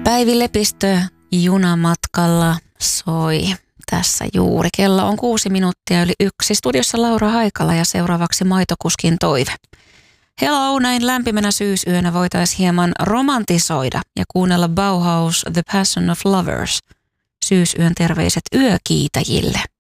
Päivi Lepistö junamatkalla soi tässä juuri. Kello on 6 minuuttia yli 1. Studiossa Laura Haikala ja seuraavaksi Maitokuskin toive. Hello, näin lämpimänä syysyönä voitaisiin hieman romantisoida ja kuunnella Bauhaus The Passion of Lovers. Syysyön terveiset yökiitäjille.